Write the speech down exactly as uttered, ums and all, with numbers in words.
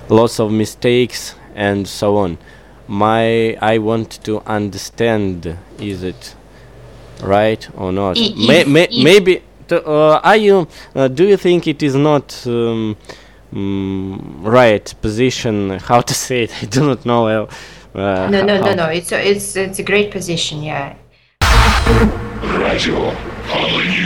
lots of mistakes and so on. My I want to understand, is it right or not? I- May, if- may, if- maybe to, uh, are you uh, do you think it is not um, mm, right position? How to say it? I do not know. Uh, uh, No, no, how. no, no. It's a, it's it's a great position. Yeah. Rigel, following you.